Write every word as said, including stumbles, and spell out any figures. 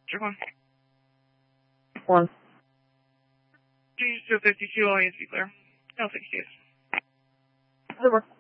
Check one. One. Change to fifty-two, all units be clear. L six case. Over.